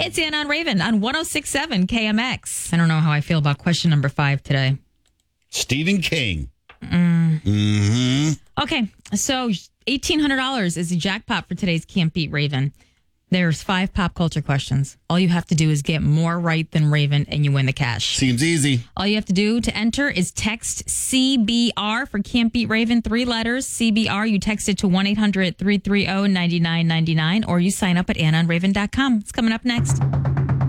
It's Anna and Raven on 106.7 KMX. I don't know how I feel about question number 5 today. Stephen King. Okay, so $1,800 is the jackpot for today's Can't Beat Raven. There's 5 pop culture questions. All you have to do is get more right than Raven and you win the cash. Seems easy. All you have to do to enter is text CBR for Can't Beat Raven, 3 letters, CBR. You text it to 1-800-330-9999 or you sign up at AnnaandRaven.com. It's coming up next.